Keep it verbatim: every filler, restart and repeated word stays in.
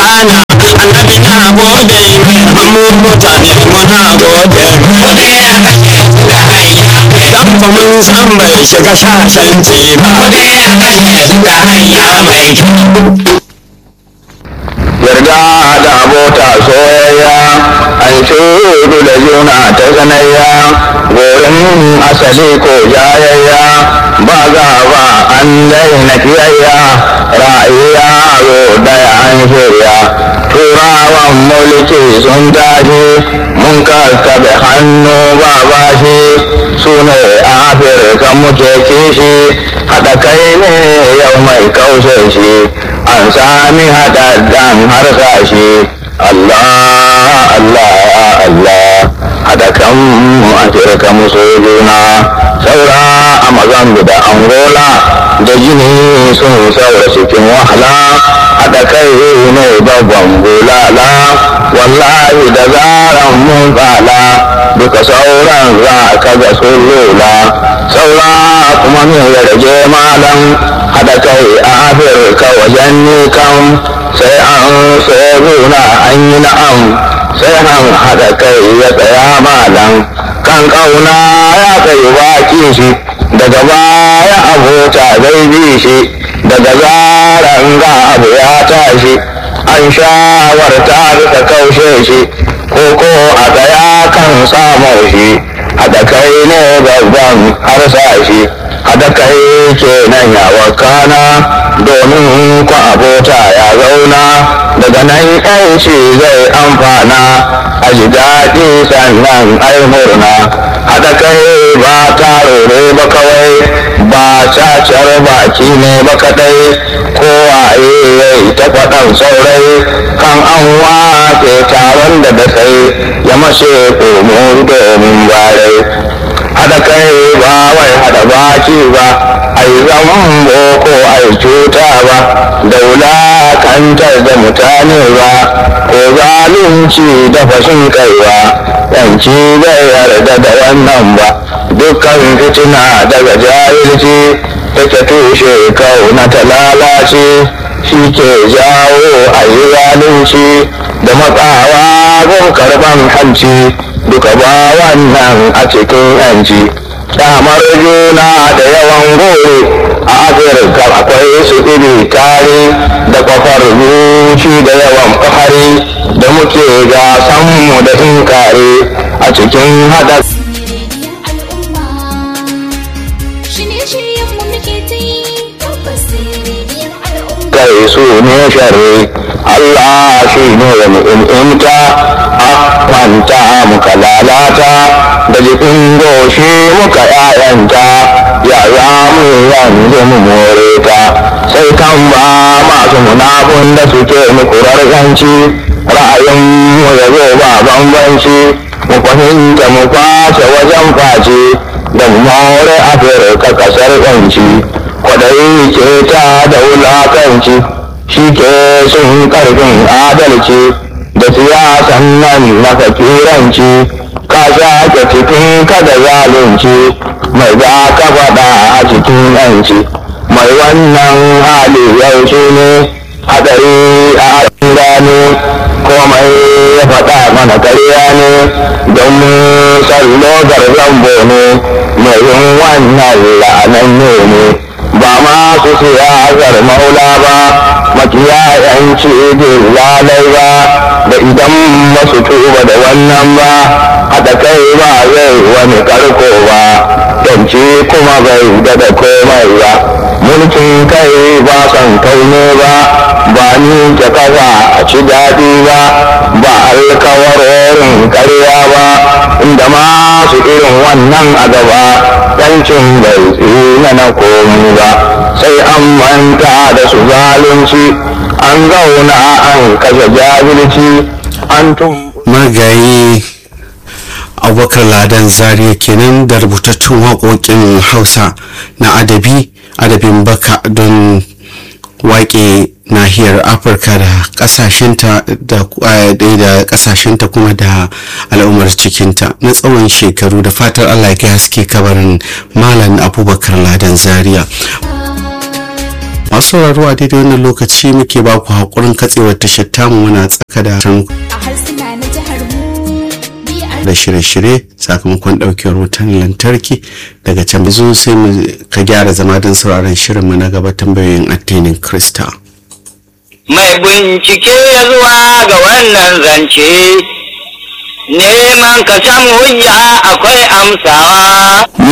amana annabi na gode mu mutane muna gode dan fa mun san bai shiga shashanci ba yarda da abota soyayya an shudu da juna ta sanayya gorin asali ko jayayya ba za ba an daina kiyayya ra'ayya ro daya an shirya turawan mulki sun tashi mun kaskabe hannu ba bashi su ne afirka muke kishi haɗa kai ne yau mai kaushe shi an sami haɗaɗɗen harsashi Allah Allah Allah haɗa kanmu a firka musu juna saura a Mozambique da Angola da Gini sun saura cikin wahala haɗa kai ne babban bulala wallahi da zaran mun tsala duka sauran za ka ga sun lula saura kuma min ya rage malam haɗa kai a afirka wajen nikan sai an soruna an yi na'am sai an haɗa kai ya tsaya malam kan ƙauna ya kai baki shi daga baya abota zai bi shi daga zaran ga abu ya tashi an shawarta da kaushe shi ko ko a tsaya kan samun shi haɗa kai ne babban harsashi haɗa kai ke nan ya wakana domin ku abota ya zauna daga nan yanci zai amfana a ji daɗi sannan ai murna haɗa kai ba tarore ba kawai ba cacar baki ne ba kaɗai kowaye yayi ta faɗan saurai kan an wake taron da da sai ya mashe komo domin barai haɗa kai ba wai haɗa baki ba ai zaman boko ai cuta ba daula kantar da mutane ba ko zalunci da fashin kai ba yanci bai yarda da wannan ba dukkan fitina daga jahilci take tushe kauna ta lalace shi ke jawo a yi zalunci da matsawa gun karban hanci duka ba wannan a cikin yanci damar juna da yawan gore a afirka akwai su iri tare da kwafar zuci da yawan fahari da muke gasanmu da inkare a cikin haɗa kai su ne shari Allah shi ne wani imta a kwanta muka lalata da jikin goshi muka yayanta ya za mu yanzu mu more ta sai kan ba masu munafun da suke muku rarganci ra'ayin mu ya zo ba bambanci mu fahimta mu face wajen face da mu more afirka kasar yanci kwadai ke ta da wulakanci shi ke sun karfin adalci da siyasan nan na fakiranci ka shaƙe cikin kada zalunci mai za ka faɗa a cikin yanci mai wannan hali yau shi ne haɗari a gane komai ya faɗa mana karya ne don sallo zambo ne mai yin wannan la'ananne ne ba masu siyasar maula ba makiyayanci bin lalai ba da idan masu tuba da wannan ba haɗa kai ba zai wani karko ba yanci kuma bai da komai ba mulkin kai ba san kai ne ba ba ni ke kafa a ci daɗi ba ba alkawarorin karya ba inda masu irin wannan a gaba yancin bai tsina na komi ba sai an manta da su zalunci an zauna an kashe jahilci an tun magayi abubakar ladan zaria kenan da rubutattun waƙoƙin hausa na adabi adabin baka don waƙe nahiyar afirka da ƙasashenta da da ƙasashenta kuma da al'ummar cikinta na tsawon shekaru da fatar allah ya haske kabarin malam abubakar ladan zaria. masu sauraro a daidai wannan lokaci muke ba ku haƙurin katsewar tashar tamu muna tsaka da can da shirye-shirye sakamakon ɗaukewar wutar lantarki daga can bizu sai mu ka gyara zama don sauraron shirinmu na gaba tambayoyin addinin Krista. Mai bincike ya zuwa ga wannan zance, neman ka samu hujja akwai amsawa.